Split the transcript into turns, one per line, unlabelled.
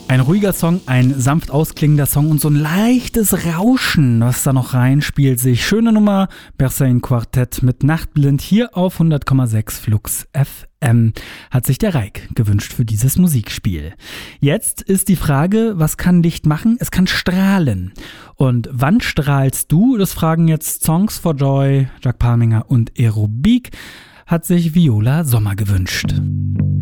Ein ruhiger Song, ein sanft ausklingender Song und so ein leichtes Rauschen, was da noch reinspielt sich. Schöne Nummer, Bersain Quartett mit Nachtblind hier auf 100,6 Flux FM. Hat sich der Reik gewünscht für dieses Musikspiel. Jetzt ist die Frage, was kann Licht machen? Es kann strahlen. Und wann strahlst du? Das fragen jetzt Songs for Joy, Jacques Parminger und Aerobik. Hat sich Viola Sommer gewünscht.